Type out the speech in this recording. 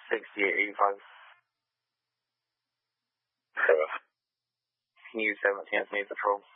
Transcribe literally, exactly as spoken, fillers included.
sixty-eight eighty-five. Seven. Can you seventeen as me patrol?